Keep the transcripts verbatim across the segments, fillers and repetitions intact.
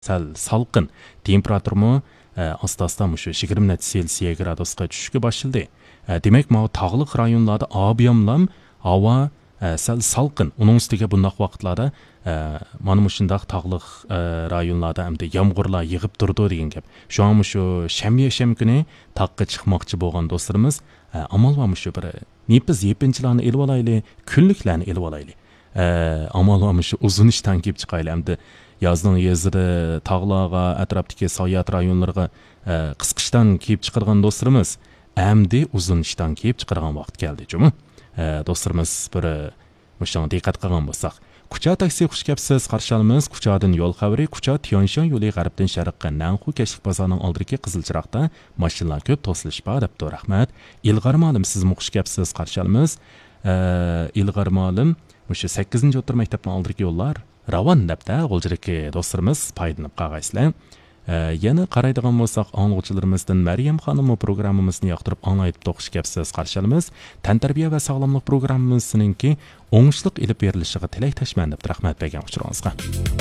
sal salqin, temperaturmi asta-asta shu yigirma necha Selsiya gradusga tushishga boshladi. Demak, ma tog'liq rayonlarda obiyamlam havo sal salqin. Uning ustiga bunday vaqtlarda mana shundaq tog'liq rayonlarda hamda yomg'irlar yig'ib turdi degan gap. Shu ham shu shanba sham kuni taqqa chiqmoqchi bo'lgan do'stlarimiz, amal va shu bir nepiz yepinchilarni elib olayli, kunliklarni elib olayli. Amal va shu uzun ishdan kelib chiqayli hamda yozning yezida tog'larga, atrofdagi soyat rayonlarga qisqishdan kelib chiqargan do'stlarimiz, amdi uzun ishdan kelib chiqargan vaqt keldi, jumi. Do'stlarimiz bir mushanga diqqat qilgan bo'lsak, Kucha taksi xush kelibsiz, qarshi olamiz. Kuchadan yo'l xabari, Kucha Tyanshan yo'li g'arbdan sharqqa Nanxu Kashlik bozorining oldidagi Qizilchiroqda mashinalar ko'p to'silish bor debdi. Rahmat. Ilg'or ma'lum siz xush kelibsiz, qarshi olamiz. Ilg'or ma'lum o'sha sakkizinchi o'rta maktabning oldidagi yo'llar ravon debdi. G'o'ljirik do'stlarimiz foydalanib qolgaysizlar. Yana qaraydigan bo'lsak, o'quvchilarimizdan Maryam xonim programmamizni yoqtirib anglayib o'qish kelibsiz, qarshi olamiz. Tantarbiya va sog'lomlik programmamizninki o'ngishliq ilib berilishiga tilak tashman deb rahmat bergan uchurangizga.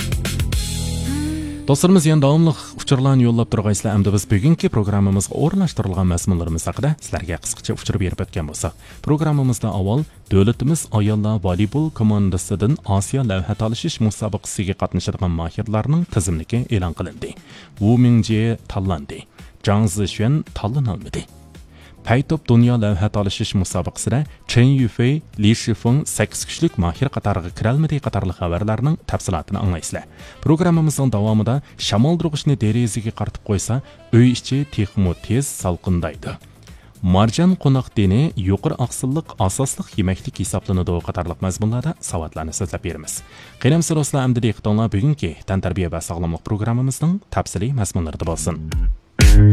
Do'stlarimiz, yana davomli uchurlarni yo'llab turgaysizlar. Hamda biz bugungi programmamizga o'rnashtirilgan mazmunlarimiz haqida sizlarga qisqacha uchur berib o'tgan bo'lsak, programmamizda avval davlatimiz ayollar voleybol komandasidan Osiyo lavha talashish musobaqasiga qatnashadigan mahirlarning tizimligi e'lon qilindi. Wu Mingji tanlandi. Zhang Zixuan tanlanolmadi. Paytop dunyo lavha talashish musobaqasida Chen Yufei, Li Shifeng sakkiz kuchlik mahir qatoriga kirolmadi qatorli xabarlarning tafsilotini anglaysizlar. Programmamizning davomida shamol turg'ishni derazaga qaratib qo'ysa, uy ichi texmo tez salqindaydi. Marjan qo'noq dini yuqori oqsilliq asosliq yemaklik hisoblanadi qatorliq mazmunlarda savatlarni so'zlab beramiz. Qiynamsiz do'stlar, amdi diqqatinglar bugungi tantarbiya va sog'lomlik programmamizning tafsiliy mazmunlarida bo'lsin.